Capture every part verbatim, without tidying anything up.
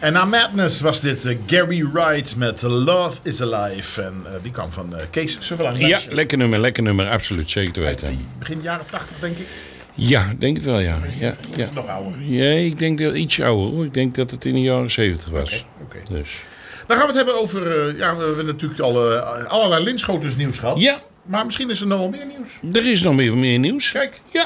En na Madness was dit uh, Gary Wright met Love is Alive. En uh, die kwam van uh, Kees Sutherland. Ja, lekker nummer, lekker nummer, absoluut, zeker te weten. Begin jaren tachtig, denk ik. Ja, denk het wel, ja. ja, ja. ja. Is nog ouder? Ja, ik denk dat iets ouder hoor. Ik denk dat het in de jaren zeventig was. Oké. Okay, okay. Dus. Dan gaan we het hebben over... Uh, ja, we hebben natuurlijk al uh, allerlei Linschotens nieuws gehad. Ja. Maar misschien is er nog wel meer nieuws. Er is nog meer, meer nieuws. Kijk. Ja.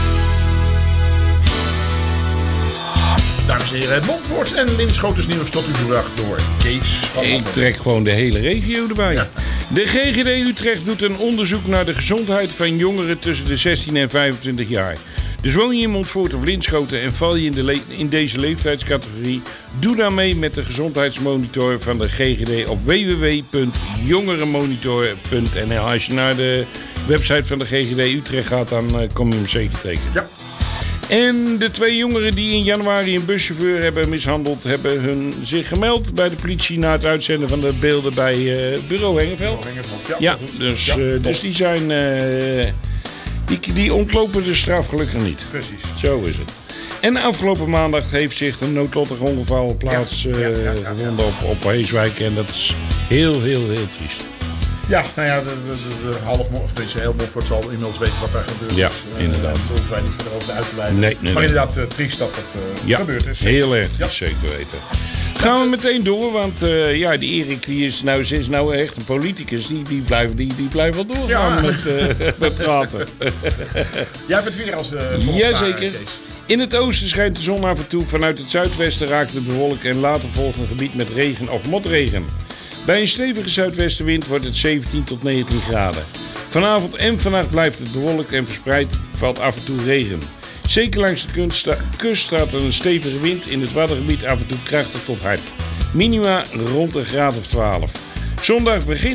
Dames en heren, het Montfoorts en Linschotens nieuws tot u gebracht door Kees van Ik Appen. trek gewoon de hele regio erbij. Ja. De G G D Utrecht doet een onderzoek naar de gezondheid van jongeren tussen de zestien en vijfentwintig jaar. Dus woon je in Montfoort of Linschoten en val je in, de le- in deze leeftijdscategorie? Doe dan mee met de gezondheidsmonitor van de G G D op w w w punt jongerenmonitor punt n l. Als je naar de website van de G G D Utrecht gaat, dan uh, kom je hem zeker tegen. Ja. En de twee jongeren die in januari een buschauffeur hebben mishandeld, hebben hun zich gemeld bij de politie na het uitzenden van de beelden bij uh, Bureau Hengeveld. Ja, ja, dus, ja, uh, dus die zijn, uh, die, die ontlopen de straf gelukkig niet. Precies. Zo is het. En afgelopen maandag heeft zich een noodlottig ongeval plaats ja, ja, ja, ja, uh, ja. gevonden op, op Heeswijk en dat is heel, heel, heel triest. Ja, nou ja, de, de, de half of deze heel Montfort zal inmiddels weten wat daar gebeurd Ja, is. Uh, inderdaad. Daar hoeven wij niet verder over uit te wijden. Nee, nee, maar nee. inderdaad, uh, triest dat het uh, Ja, gebeurd is. heel erg, Ja. zeker weten. Gaan we meteen door, want uh, ja, die Erik die is nou, ze is nou echt een politicus. Die, die, blijft, die, die blijft wel doorgaan Ja. met, uh, met praten. Jij bent weer als uh, Jazeker. In het oosten schijnt de zon af en toe. Vanuit het zuidwesten raakt het bewolkt en later volgt een gebied met regen of motregen. Bij een stevige zuidwestenwind wordt het zeventien tot negentien graden. Vanavond en vannacht blijft het bewolkt en verspreid valt af en toe regen. Zeker langs de kunsta- kust staat er een stevige wind, in het Waddengebied af en toe krachtig tot hard. Minima rond een graad of twaalf. Zondag begint